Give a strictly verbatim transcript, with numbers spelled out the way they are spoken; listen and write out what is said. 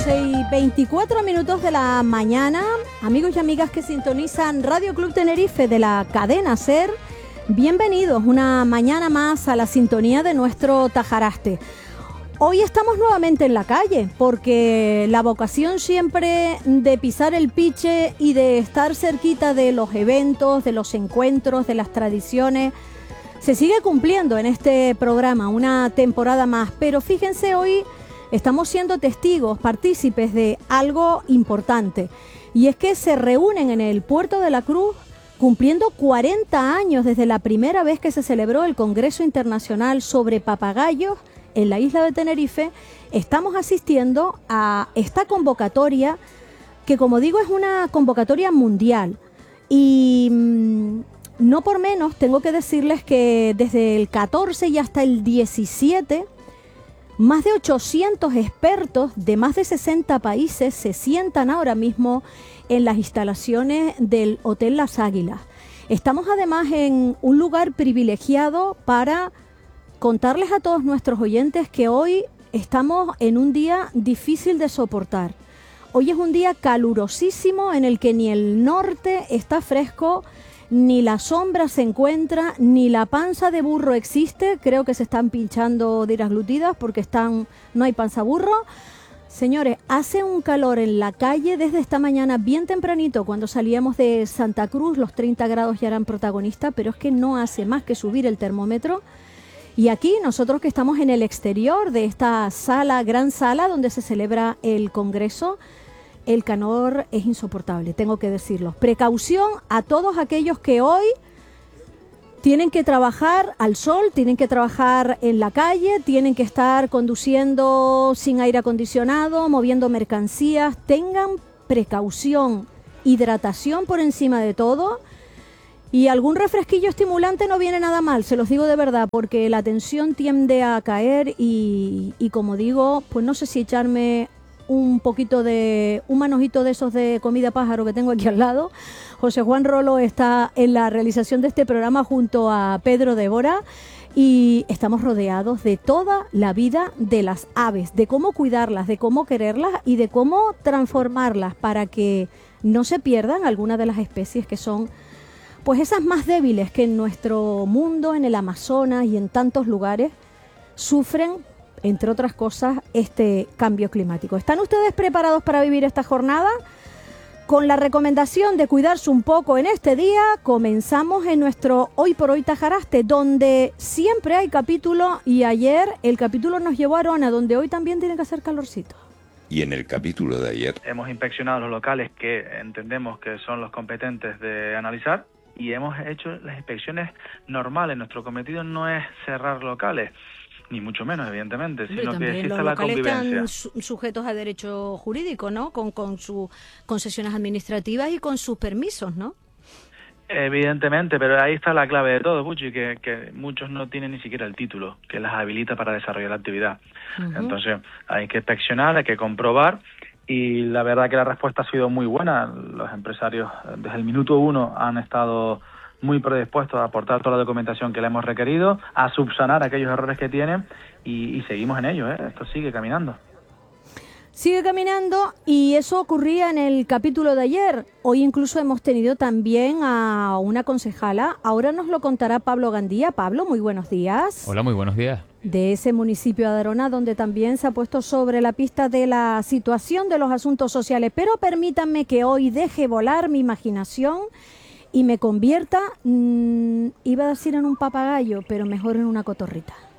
doce y veinticuatro minutos de la mañana, amigos y amigas que sintonizan Radio Club Tenerife de la cadena SER, bienvenidos una mañana más a la sintonía de nuestro Tajaraste. Hoy estamos nuevamente en la calle porque la vocación siempre de pisar el piche y de estar cerquita de los eventos, de los encuentros, de las tradiciones, se sigue cumpliendo en este programa una temporada más. Pero fíjense, hoy estamos siendo testigos, partícipes de algo importante, y es que se reúnen en el Puerto de la Cruz cumpliendo cuarenta años desde la primera vez que se celebró el Congreso Internacional sobre Papagayos en la isla de Tenerife. Estamos asistiendo a esta convocatoria que, como digo, es una convocatoria mundial, y mmm, no por menos tengo que decirles que desde el catorce y hasta el diecisiete más de ochocientos expertos de más de sesenta países se sientan ahora mismo en las instalaciones del Hotel Las Águilas. Estamos además en un lugar privilegiado para contarles a todos nuestros oyentes que hoy estamos en un día difícil de soportar. Hoy es un día calurosísimo en el que ni el norte está fresco, ni la sombra se encuentra, ni la panza de burro existe. Creo que se están pinchando diras glutidas porque están, no hay panza burro. Señores, hace un calor en la calle desde esta mañana bien tempranito. Cuando salíamos de Santa Cruz los treinta grados ya eran protagonistas, pero es que no hace más que subir el termómetro. Y aquí nosotros que estamos en el exterior de esta sala, gran sala donde se celebra el Congreso, el calor es insoportable, tengo que decirlo. Precaución a todos aquellos que hoy tienen que trabajar al sol, tienen que trabajar en la calle, tienen que estar conduciendo sin aire acondicionado, moviendo mercancías. Tengan precaución, hidratación por encima de todo, y algún refresquillo estimulante no viene nada mal, se los digo de verdad, porque la tensión tiende a caer y, y como digo, pues no sé si echarme un poquito de, un manojito de esos de comida pájaro que tengo aquí al lado. José Juan Rolo está en la realización de este programa junto a Pedro Débora, y estamos rodeados de toda la vida de las aves, de cómo cuidarlas, de cómo quererlas y de cómo transformarlas para que no se pierdan algunas de las especies que son pues esas más débiles que en nuestro mundo, en el Amazonas y en tantos lugares, sufren, entre otras cosas, este cambio climático. ¿Están ustedes preparados para vivir esta jornada? Con la recomendación de cuidarse un poco en este día, comenzamos en nuestro Hoy por Hoy Tajaraste, donde siempre hay capítulo, y ayer el capítulo nos llevó a Arona, donde hoy también tiene que hacer calorcito. Y en el capítulo de ayer hemos inspeccionado los locales que entendemos que son los competentes de analizar, y hemos hecho las inspecciones normales. Nuestro cometido no es cerrar locales, ni mucho menos, evidentemente, sino que exista la convivencia. Están su sujetos a derecho jurídico, ¿no? Con, con sus concesiones administrativas y con sus permisos, ¿no? Evidentemente, pero ahí está la clave de todo, Puchi, que, que muchos no tienen ni siquiera el título que las habilita para desarrollar la actividad. Uh-huh. Entonces, hay que inspeccionar, hay que comprobar, y la verdad que la respuesta ha sido muy buena. Los empresarios desde el minuto uno han estado muy predispuestos a aportar toda la documentación que le hemos requerido, a subsanar aquellos errores que tienen, y, y seguimos en ello, ¿eh? Esto sigue caminando. Sigue caminando, y eso ocurría en el capítulo de ayer. Hoy incluso hemos tenido también a una concejala. Ahora nos lo contará Pablo Gandía. Pablo, muy buenos días. Hola, muy buenos días. De ese municipio de Arona, donde también se ha puesto sobre la pista de la situación de los asuntos sociales. Pero permítanme que hoy deje volar mi imaginación y me convierta, mmm, iba a decir en un papagayo, pero mejor en una cotorrita.